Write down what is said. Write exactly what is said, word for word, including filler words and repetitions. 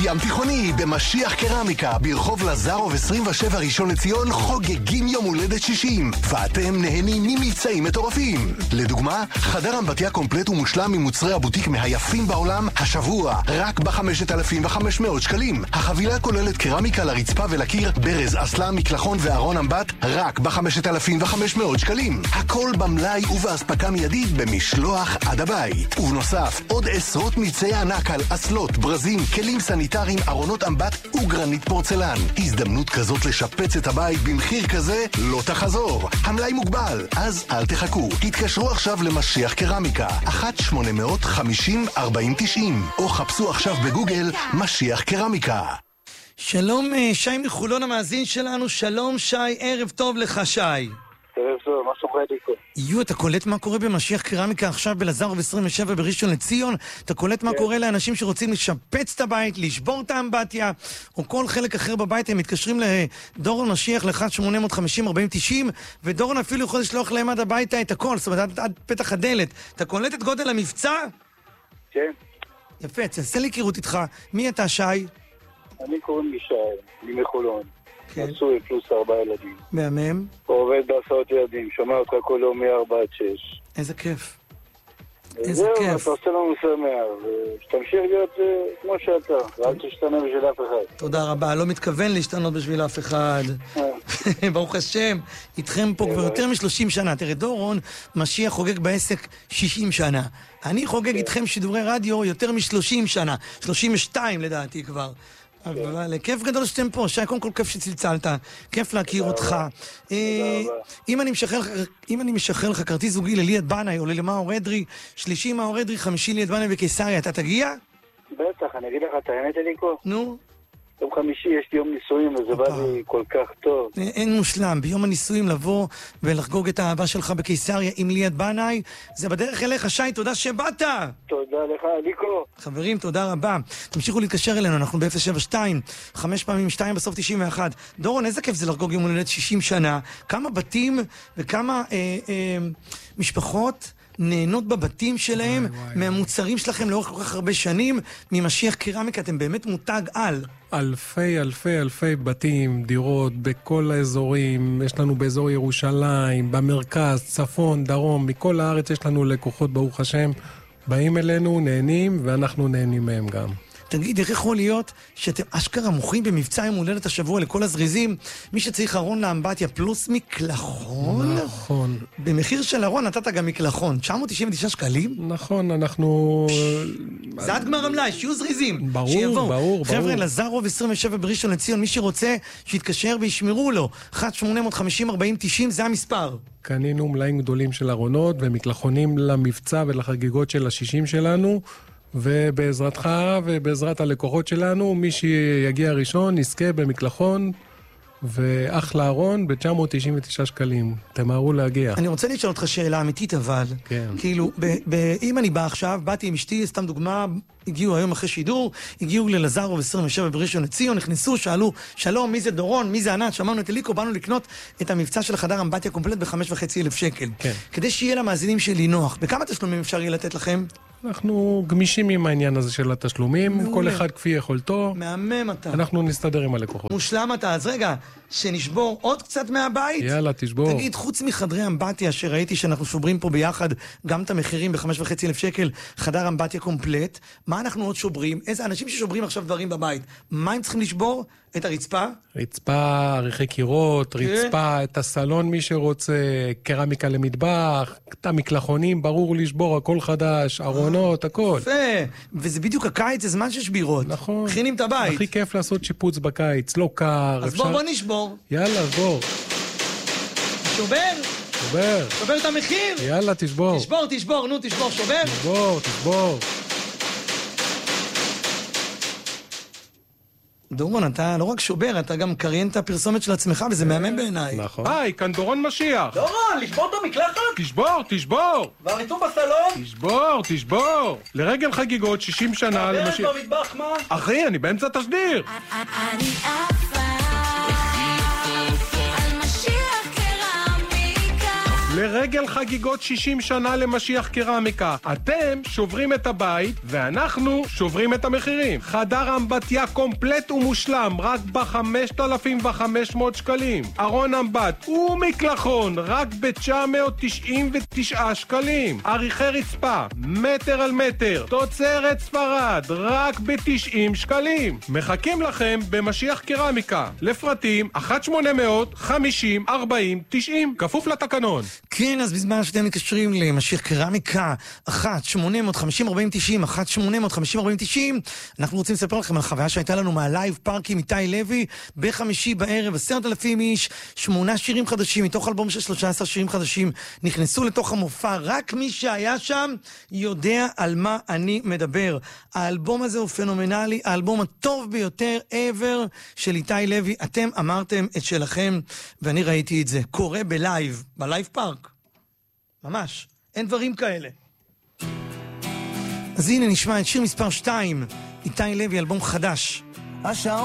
ים תיכוני במשיח קרמיקה ברחוב לזרוב עשרים ושבע ראשון לציון חוגגים יום הולדת שישים ואתם נהנים ממבצעים מטורפים. לדוגמה, חדר אמבטיה קומפלט ומושלם ממוצרי הבוטיק מהיפים בעולם השבוע רק ב-חמשת אלפים וחמש מאות שקלים. החבילה כוללת קרמיקה לרצפה ולקיר, ברז, אסלה, מקלחון וארון אמבט רק ב-חמשת אלפים וחמש מאות שקלים. הכל במלאי ובהספקה מיידית במשלוח עד הבית. ובנוסף, עוד עשרות מבצעי ענק על אסלות, ברזים, כלים סניטריים, ארונות אמבט וגרנית פורצלן. הזדמנות כזאת לשפץ את הבית במחיר כזה לא תחזור. המלאי מוגבל, אז אל תחכו. התקשרו עכשיו למשיח קרמיקה אחת שמונה חמישים ארבעים תשעים או חפשו עכשיו בגוגל משיח קרמיקה. שלום שי מחולון המאזין שלנו, שלום שי, ערב טוב לך שי. ערב טוב, מה שומע דיקו? יו, אתה קולט מה קורה במשיח קרמיקה עכשיו בלזרוב עשרים ושבע בראשון לציון? אתה קולט מה קורה לאנשים שרוצים לשפץ את הבית, לשבור את האמבטיה, או כל חלק אחר בבית? הם מתקשרים לדורון משיח ל-אחת שמונה חמישים ארבעים תשעים, ודורון אפילו יכול לשלוח להם עד הביתה את הכל, זאת אומרת עד, עד פתח הדלת. אתה קולט את גודל המבצע? כן. יפה, תעשה לי היכרות איתך. מי אתה שי? אני קוראים לי שי, אני מחולון. כן. נשוי פלוס ארבע ילדים. מהמם. עובד בהסעות ילדים, שומע אותך כל יום מארבע עד שש. איזה כיף. איזה זהו, כיף. אתה עושה לנו שמח, ושתמשיך להיות uh, כמו שאתה, ואל תשתנה בשביל אף אחד. תודה רבה, לא מתכוון להשתנות בשביל אף אחד. ברוך השם, איתכם פה כבר יותר מ-שלושים שנה. תראה, דורון משיח חוגג בעסק שישים שנה. אני חוגג איתכם שידורי רדיו יותר מ-שלושים שנה. שלושים ושתיים לדעתי כבר. אבל כיף גדול שאתם פה, שי, קודם כל כיף שצלצלת, כיף להכיר אותך. אם אני משחרר לך כרטיס זוגי לליאת בנאי או למאור אדרי, שלישי מאור אדרי, חמישי ליאת בנאי בקיסריה, אתה תגיע? בטח, אני אגיד לך את האמת אליקו. נו? יום חמישי יש לי יום נישואים וזה בא לי כל כך טוב. אין מושלם, ביום הנישואים לבוא ולחגוג את האהבה שלך בקיסריה עם ליאת בנאי, זה בדרך אליך שי, תודה שבאת. תודה לך אליקו. חברים, תודה רבה. תמשיכו להתקשר אלינו, אנחנו ב-אפס שבע שתיים, חמש פעמים שתיים בסוף תשעים ואחת. דורון, איזה כיף זה לחגוג יום הולדת שישים שנה. כמה בתים וכמה אה, אה, משפחות נהנות בבתים שלהם וואי, וואי, מהמוצרים וואי. שלכם לאורך כל כך הרבה שנים. ממשיח קרמיקה אתם באמת מותג על. אלפי אלפי אלפי בתים, דירות בכל האזורים. יש לנו באזור ירושלים, במרכז, צפון, דרום, מכל הארץ יש לנו לקוחות ברוך השם. באים אלינו, נהנים, ואנחנו נהנים מהם גם. תגיד, איך יכול להיות שאתם אשכרה מוכרים במבצע יום הולדת השבוע לכל הזריזים, מי שצריך ארון לאמבטיה פלוס מקלחון? נכון. במחיר של ארון נתת גם מקלחון, תשע מאות תשעים ותשע שקלים? נכון, אנחנו... זה עד גמר המלאי, שיהיו זריזים. ברור, שיבואו. ברור, חבר'ה, ברור. לזרוב עשרים ושבע בראשון לציון, מי שרוצה שיתקשר וישמרו לו. אחת שמונה חמישים ארבעים תשעים, זה המספר. קנינו מלאים גדולים של ארונות ומקלחונים למבצע ולחגיגות של השישים שלנו. ובעזרתך ובעזרת הלקוחות שלנו, מי שיגיע ראשון נזכה במקלחון ואחלה ארון ב-תשע מאות תשעים ותשעה שקלים. תמהרו להגיע. אני רוצה לשאול אותך שאלה אמיתית אבל. כן. כאילו, ב- ב- אם אני בא עכשיו, באתי עם אשתי, סתם דוגמה, הגיעו היום אחרי שידור, הגיעו ללזרוב עשרים ושבע בראשון לציון, נכנסו, שאלו, שלום, מי זה דורון, מי זה ענת, שמענו את אליקו, באנו לקנות את המבצע של החדר אמבטיה קומפלט בחמש וחצי אלף שקל. כן. כדי שיהיה למאזינים שלי נוח. בכמה תשלומים אפשר יהיה לתת לכם? אנחנו גמישים עם העניין הזה של התשלומים, מעולה. כל אחד כפי יכולתו. מהמם אתה. אנחנו נסתדר עם הלקוחות. מושלם אתה, אז רגע, שנשבור עוד קצת מהבית? יאללה, תשבור. תגיד, חוץ מחדרי אמבטיה, שראיתי שאנחנו שוברים פה ביחד גם את המחירים בחמש וחצי אלף שקל, חדר אמבטיה קומפלט, מה אנחנו עוד שוברים? איזה אנשים ששוברים עכשיו דברים בבית, מה הם צריכים לשבור? את הרצפה? רצפה, עריכי קירות, רצפה, את הסלון מי שרוצה, קרמיקה למטבח, את המקלחונים, ברור לשבור, הכל חדש, ארונות, הכל. יפה, וזה בדיוק הקיץ, זה זמן של שבירות. נכון. מכינים את הבית. הכי כיף לעשות שיפוץ בקיץ, לא קר. אז בוא, בוא נשבור. יאללה, בור. שובר? שובר. שובר את המחיר? יאללה, תשבור. תשבור, תשבור, נו, תשבור, שובר? תשבור, תשבור. דורון, אתה לא רק שובר, אתה גם קריין את הפרסומת של עצמך, וזה מהמם בעיניי. נכון. היי, כאן דורון משיח. דורון, לשבור את המקלחת? תשבור, תשבור. והריתום בסלון? תשבור, תשבור. לרגל חגיגות שישים שנה למשיח. ברז במטבח, מה? אחי, אני באמצע תשדיר. אני עפה על משיח קרמיקה. לרגל חגיגות שישים שנה למשיח קרמיקה. אתם שוברים את הבית, ואנחנו שוברים את המחירים. חדר אמבטיה קומפלט ומושלם, רק ב-חמשת אלפים וחמש מאות שקלים. ארון אמבט ומקלחון, רק ב-תשע מאות תשעים ותשעה שקלים. עריכי רצפה, מטר על מטר, תוצרת ספרד, רק ב-תשעים שקלים. מחכים לכם במשיח קרמיקה. לפרטים אחת שמונה אפס אפס חמישים ארבעים תשעים, כפוף לתקנון. כן, אז בזמן שאתם מתקשרים למשיח קרמיקה אחת שמונה אפס אפס חמישים ארבעים תשעים, אחת שמונה אפס אפס חמישים ארבעים תשעים, אנחנו רוצים לספר לכם על חוויה שהייתה לנו מהלייב פארק עם איתי לוי בחמישי בערב. עשרת אלפים איש, שמונה שירים חדשים מתוך אלבום של שלושה עשר שירים חדשים נכנסו לתוך המופע. רק מי שהיה שם יודע על מה אני מדבר. האלבום הזה הוא פנומנלי, האלבום הטוב ביותר ever של איתי לוי. אתם אמרתם את שלכם ואני ראיתי את זה קורה בלייב, בלייב פארק. ממש, אין דברים כאלה. אז הנה נשמע את שיר מספר שתיים, איתי לוי, אלבום חדש. השעון